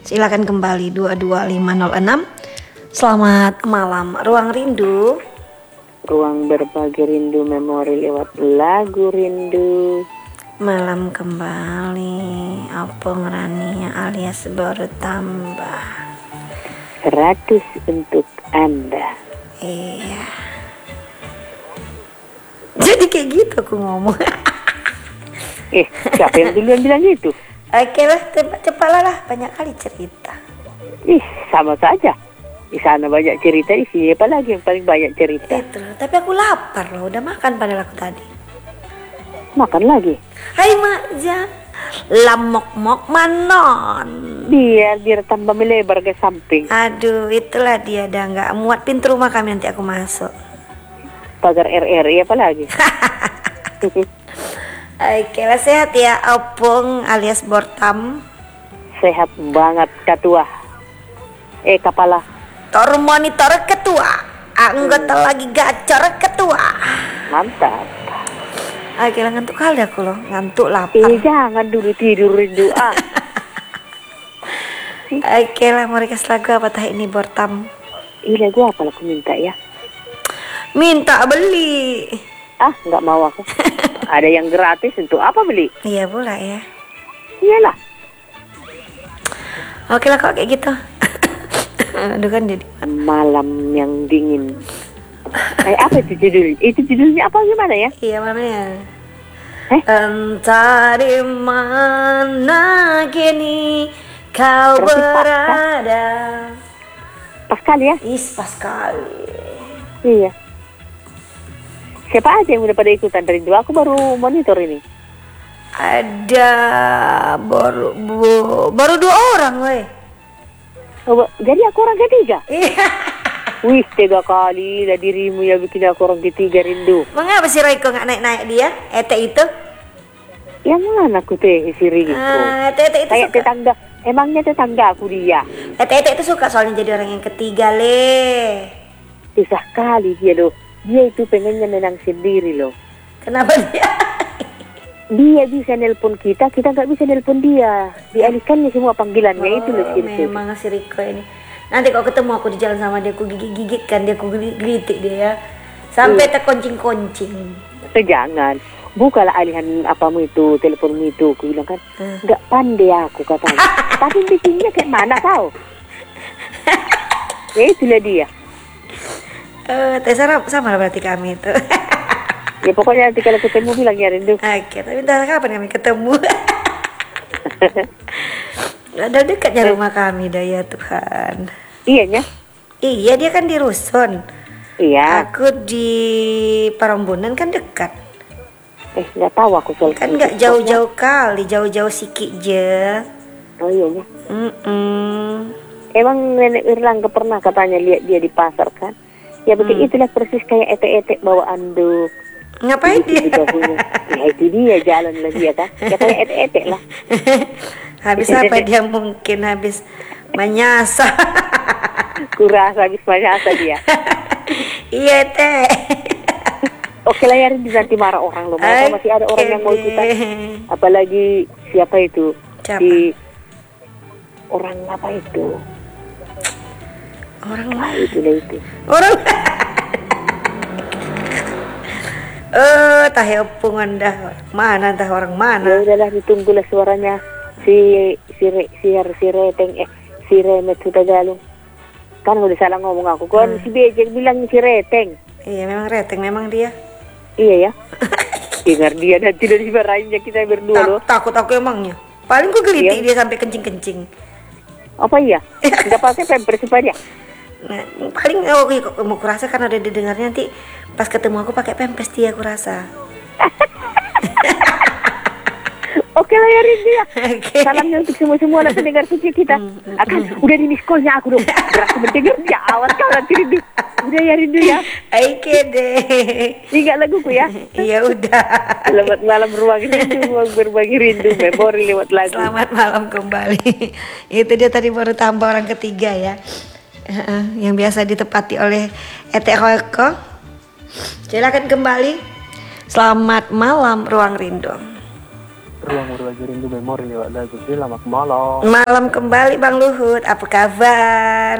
Silakan kembali 22506. Selamat malam Ruang Rindu. Ruang berbagi rindu memori lewat lagu rindu. Malam kembali Opung Rania alias baru tambah 100 untuk Anda. Iya. Jadi kayak gitu aku ngomong. Siapa yang duluan bilang gitu? Oke lah, cepatlah lah, banyak kali cerita. Sama saja. Di sana banyak cerita, di sini apa lagi yang paling banyak cerita? Itu, tapi aku lapar loh, udah makan padahal aku tadi. Makan lagi? Hai Makja, lamok-mok manon. Biar tambah melebar ke samping. Aduh, itulah dia, dah nggak muat pintu rumah kami nanti aku masuk. Pagar RRI apa lagi? Oke lah, sehat ya Opung alias Bortam. Sehat banget ketua. Kepala. Tor monitor ketua. Anggota lagi gacor ketua. Mantap. Oke lah, ngantuk kali aku loh, ngantuk lapar. Jangan dulu tidur rindu. Oke lah, mau request lagu apa tah ini Bortam? Lagu apa aku minta ya? Minta beli. Nggak mau aku. Ada yang gratis, untuk apa beli? Iya pula ya. Iyalah. Oke lah kalau kayak gitu. Aduh kan jadi malam yang dingin. Apa itu judul? Itu judulnya apa gimana ya? Iya namanya. Entah di mana kini kau berada. Pas kali ya? Pas kali. Iya. Siapa aja yang udah pada ikutan rindu? Aku baru monitor ini. Ada baru 2 orang, weh. Jadi aku orang ketiga? Iya. Wih, 3 kali lah dirimu ya bikin aku orang ketiga rindu. Mengapa si Royko nggak naik-naik dia? Ete itu? Yang mana aku teh si Riko? Ete itu kayak suka. Tetangga. Emangnya tetangga aku dia. Ete itu suka soalnya jadi orang yang ketiga, le. Susah kali dia loh. Dia itu pengennya menang sendiri loh. Kenapa dia? Dia bisa nelpon kita nggak bisa nelpon dia. Dialihkannya semua panggilannya itu loh. Memang si Riko ini. Nanti kalau ketemu aku di jalan sama dia, aku gigit-gigit kan dia, aku gelitik dia ya. Sampai terkoncing-koncing. Jangan. Bukalah alihan apamu itu, teleponmu itu. Aku bilang kan, nggak pandai aku katanya. Tapi bikinnya kayak mana tau? Ya itulah dia. Sama lah berarti kami itu. Ya pokoknya nanti kalau ketemu bilang ya rindu. Oke, tapi entah kapan kami ketemu. Ada dekatnya rumah kami dah ya Tuhan. Iyanya? Iya, dia kan di Rusun. Iya. Aku di Parambunan kan dekat. Nggak tahu aku soal. Kan nggak jauh-jauh kali, jauh-jauh sikit je. Oh iyanya. Emang nenek Irlangga pernah katanya lihat dia di pasar kan? Ya begitu itulah persis kayak ete-ete bawa anduk. Ngapain dia? Ya itu dia jalan lah dia kan. Ya kayak ete-ete lah. Habis apa dia mungkin habis menyasar. Kurasa habis menyasar dia. Iya teh. Oke lah ya nanti marah orang loh. Mereka masih ada orang yang mau ikutan. Apalagi siapa itu? Siapa? Orang apa itu? Orang itulah itu. Orang tah Opung anda mana entah orang mana. Ya udahlah ditunggulah suaranya si Remet sudah galung. Kan udah salah ngomong aku. Kan si Bejek bilang si Reteng. Iya memang Reteng memang dia. Iya ya. Dengar dia nanti dari dimarahinnya kita berdua loh. Takut aku emangnya. Paling ku gelitik dia sampai kencing-kencing. Apa iya? Enggak pakai pampers dia. Nah, paling mau kurasa karena udah didengarnya nanti pas ketemu aku pakai pampers dia aku rasa. Oke lah ya Rindu ya. Salamnya untuk semua lah pendengar suci kita. Udah di miss call-nya aku dong. Berarti mendengar dia awas kau nanti Rindu. Udah ya Rindu ya. Oke deh. Ingat laguku ya. Iya udah. Selamat malam ruang rindu, ruang berbagi rindu, memori lewat lagu. Selamat malam kembali. Itu dia tadi baru tambah orang ketiga ya. Yang biasa ditepati oleh Ete Hoeko. Silakan kembali. Selamat malam ruang rindu. Ruang berbagi rindu memori lewat lagu. Selamat malam. Malam kembali Bang Luhut, apa kabar?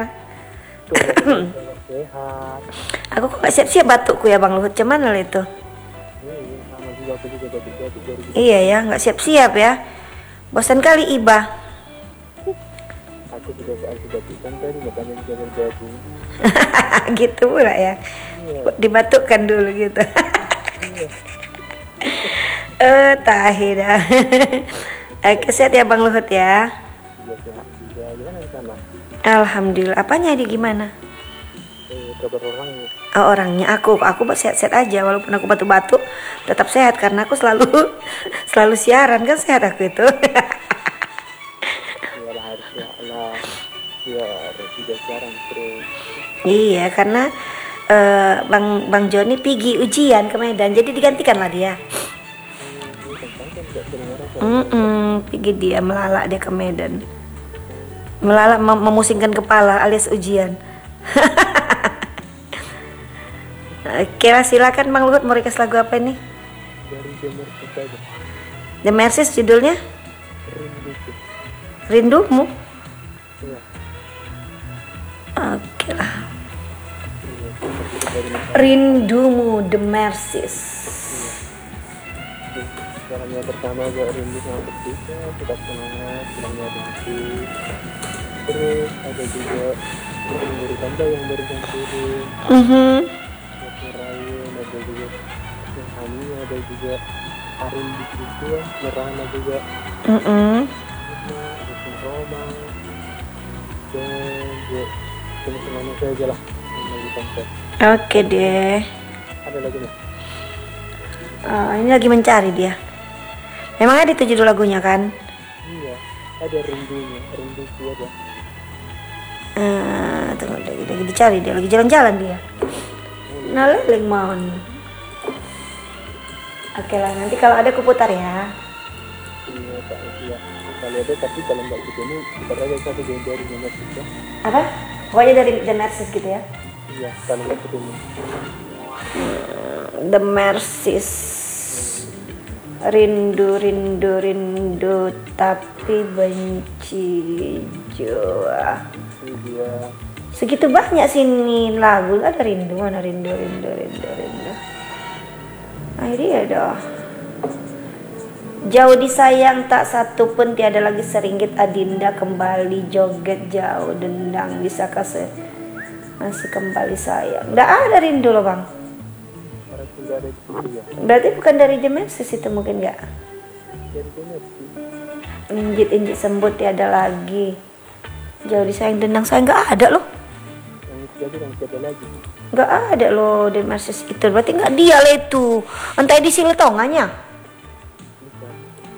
Sehat. Aku kok gak siap-siap batukku ya Bang Luhut, cuman lah itu. Sama juga aku juga batuk-batuk dari Iya ya, gak siap-siap ya. Bosan kali Iba. aku sudah batuk-batukan tadi makanya bisa bergabung. Gitu pula ya. Dibatukkan dulu gitu. Tahi dah. Sehat ya Bang Luhut ya. Iya sehat juga. Gimana di sana? Alhamdulillah. Apanya di gimana? Kabar orangnya. Oh, orangnya aku sehat-sehat aja walaupun aku batuk-batuk tetap sehat karena aku selalu siaran kan sehat aku itu. Iyalah harusnya lah. Ya tidak siaran terus. Iya karena Bang Joni pergi ujian ke Medan jadi digantikan lah dia. Pergi dia melalak dia ke Medan. Melalak memusingkan kepala alias ujian. Oke lah silakan Bang Luhut mau request lagu apa ini? Dari Demersis saja. Demersis judulnya? Rindu. Rindumu? Iya. Oke lah. Rindumu Demersis. Sekarang yang pertama agak rindu sama bertiga, tetap semangat, bilangnya rindu. Terus ada juga yang dari tanda yang barusan turun, Ryan, ada juga yang Hani, ada juga Arin di situ, Merana juga, Roma, dan ya teman-temannya saja lah yang lagi konser. Oke deh. Ada lagi nih? Ini lagi mencari dia. Memang ada itu judul lagunya kan? Iya, ada rindunya, rinduku ada. Tunggu lagi dicari dia, lagi jalan-jalan dia. Nah leleng mau nih. Oke lah nanti kalau ada kuputar ya. Iya Pak, iya. Kalau ada tapi kalau nggak ketemu, kita aja satu dari Demersis ya. Apa? Pokoknya dari Demersis gitu ya. Iya, kalau nggak ketemu. Demersis. Rindu tapi benci jua. Iya. Segitu banyak sini lagu ada rindu mana rindu. Nah dia dah. Jauh disayang tak satu pun tiada lagi seringgit adinda kembali joget jauh dendang bisa kasih masih kembali sayang. Nggak ada rindu loh Bang. Dari ya. Berarti bukan dari Demersis itu mungkin nggak? Dari Demersis. Injit sembut tiada lagi. Jauh disayang dendang sayang nggak ada loh. Yang itu aja yang tiada lagi. Nggak ada loh Demersis itu. Berarti nggak dia lah itu. Entah di siletongannya. Bukan.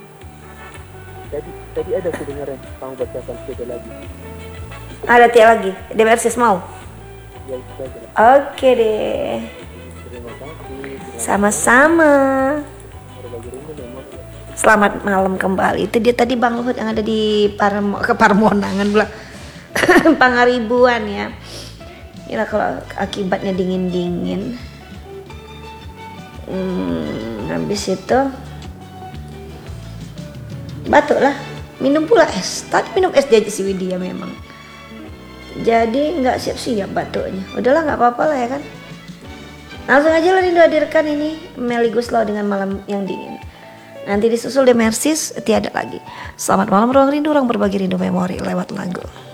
Tadi ada kedengaran kamu bacakan tiada lagi. Ada tiada lagi. Demersis mau? Ya itu saja lah. Oke deh. Terima kasih. Sama-sama. Berbagi rindu memori. Selamat malam kembali. Itu dia tadi Bang Luhut yang ada di Parmonangan pula. Pangaribuan ya. Inilah kalau akibatnya dingin-dingin. Habis itu batuk lah. Minum pula es. Tadi minum es dia si Widya memang. Jadi nggak siap-siap batuknya. Udahlah nggak apa-apa lah ya kan. Langsung aja lah Rindu hadirkan ini Melly Guslau dengan Malam yang Dingin. Nanti disusul Demersis tiada lagi. Selamat malam ruang rindu, orang berbagi rindu memori lewat lagu.